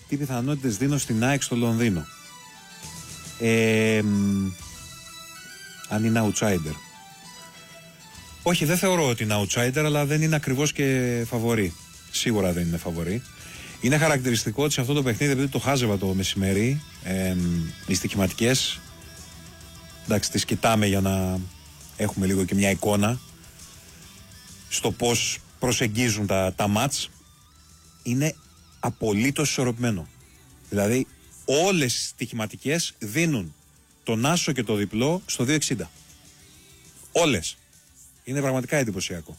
τι πιθανότητες δίνω στην ΑΕΚ στο Λονδίνο. Αν είναι outsider. Όχι, δεν θεωρώ ότι είναι outsider, αλλά δεν είναι ακριβώς και φαβορί. Σίγουρα δεν είναι φαβορί. Είναι χαρακτηριστικό ότι σε αυτό το παιχνίδι, επειδή το χάζευα το μεσημέρι, οι στοιχηματικές, εντάξει, τις κοιτάμε για να έχουμε λίγο και μια εικόνα στο πώς προσεγγίζουν τα μάτς, είναι απολύτως ισορροπημένο. Δηλαδή όλες οι στοιχηματικές δίνουν τον άσο και το διπλό στο 2,60. Όλες. Είναι πραγματικά εντυπωσιακό.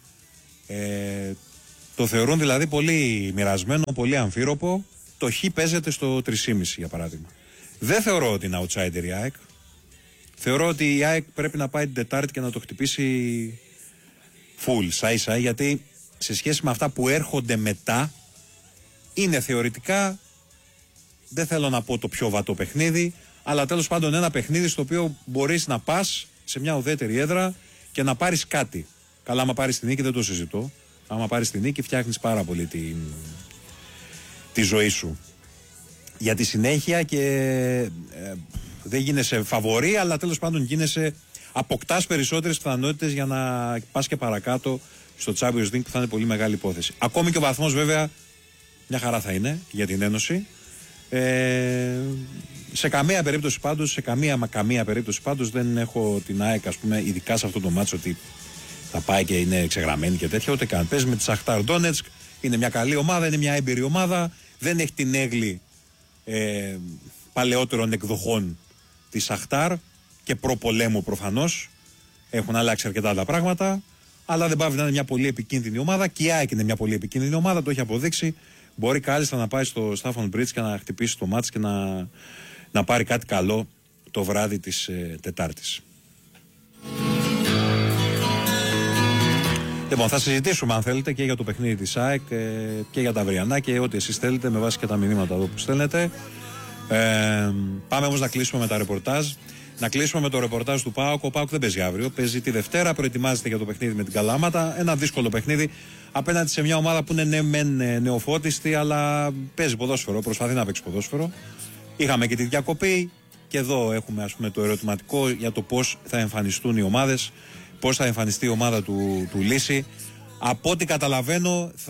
Το θεωρούν δηλαδή πολύ μοιρασμένο, πολύ αμφίροπο. Το χ παίζεται στο 3,5 για παράδειγμα. Δεν θεωρώ ότι είναι outsider η ΑΕΚ. Θεωρώ ότι η ΑΕΚ πρέπει να πάει την Τετάρτη και να το χτυπήσει full, σα-ίσα, γιατί σε σχέση με αυτά που έρχονται μετά, είναι θεωρητικά, δεν θέλω να πω το πιο βατό παιχνίδι, αλλά τέλος πάντων ένα παιχνίδι στο οποίο μπορείς να πας σε μια ουδέτερη έδρα και να πάρεις κάτι. Καλά, άμα πάρεις την νίκη δεν το συζητώ. Άμα πάρεις την νίκη φτιάχνεις πάρα πολύ τη ζωή σου για τη συνέχεια και δεν γίνεσαι φαβορί, αλλά τέλος πάντων αποκτάς περισσότερες πιθανότητες για να πας και παρακάτω στο Champions League, που θα είναι πολύ μεγάλη υπόθεση. Ακόμη και ο βαθμός βέβαια μια χαρά θα είναι για την Ένωση. Σε καμία περίπτωση πάντως δεν έχω την ΑΕΚ, ας πούμε, ειδικά σε αυτό το μάτσο, ότι θα πάει και είναι ξεγραμμένη και τέτοια, ούτε καν. Παίζει με τη Σαχτάρ Ντόνετσκ, είναι μια καλή ομάδα, είναι μια έμπειρη ομάδα, δεν έχει την έγκλη παλαιότερων εκδοχών της Σαχτάρ και προπολέμου προφανώς. Έχουν αλλάξει αρκετά τα πράγματα, αλλά δεν πάβει να είναι μια πολύ επικίνδυνη ομάδα, και η ΑΕΚ είναι μια πολύ επικίνδυνη ομάδα, το έχει αποδείξει. Μπορεί κάλλιστα να πάει στο Stafford Bridge και να χτυπήσει το μάτς και να πάρει κάτι καλό το βράδυ της Τετάρτης. Λοιπόν, θα συζητήσουμε αν θέλετε και για το παιχνίδι της ΑΕΚ και για τα αυριανά και ό,τι εσείς θέλετε με βάση και τα μηνύματα εδώ που στέλνετε. Πάμε όμως να κλείσουμε με τα ρεπορτάζ. Να κλείσουμε με το ρεπορτάζ του ΠΑΟΚ. Ο ΠΑΟΚ δεν παίζει αύριο, παίζει τη Δευτέρα, προετοιμάζεται για το παιχνίδι με την Καλάματα. Ένα δύσκολο παιχνίδι απέναντι σε μια ομάδα που είναι ναι μεν νεοφώτιστη, αλλά παίζει ποδόσφαιρο, προσπαθεί να παίξει ποδόσφαιρο. Είχαμε και τη διακοπή και εδώ έχουμε, ας πούμε, το ερωτηματικό για το πώς θα εμφανιστούν οι ομάδες, πώς θα εμφανιστεί η ομάδα του Λύση. Από ό,τι καταλαβαίνω